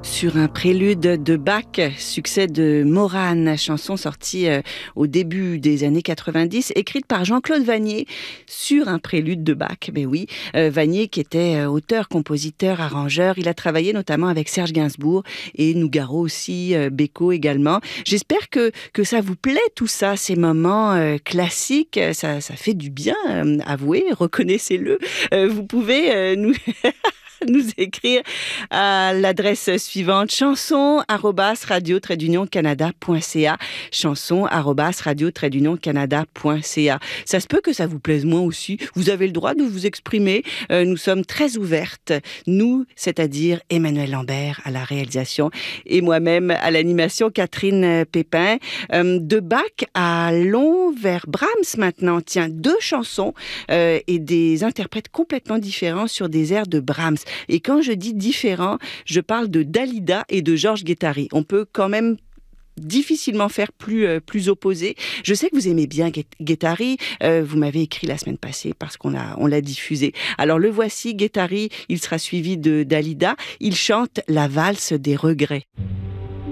Sur un prélude de Bach, succès de Morane, chanson sortie au début des années 90, écrite par Jean-Claude Vannier sur un prélude de Bach. Mais oui, Vannier qui était auteur, compositeur, arrangeur, il a travaillé notamment avec Serge Gainsbourg et Nougaro aussi, Beko également. J'espère que ça vous plaît tout ça, ces moments classiques, ça fait du bien, avouez, reconnaissez-le. Vous pouvez nous... nous écrire à l'adresse suivante chanson@radio-canada.ca chanson@radio-canada.ca. Ça se peut que ça vous plaise moins aussi. Vous avez le droit de vous exprimer. Nous sommes très ouvertes. Nous, c'est-à-dire Emmanuel Lambert à la réalisation et moi-même à l'animation, Catherine Pépin. De Bach allons vers Brahms maintenant. Tiens, 2 chansons et des interprètes complètement différents sur des airs de Brahms. Et quand je dis différent, je parle de Dalida et de Georges Guettari. On peut quand même difficilement faire plus opposé. Je sais que vous aimez bien Guettari. Vous m'avez écrit la semaine passée parce qu'on l'a diffusé. Alors le voici, Guettari. Il sera suivi de Dalida. Il chante la valse des regrets.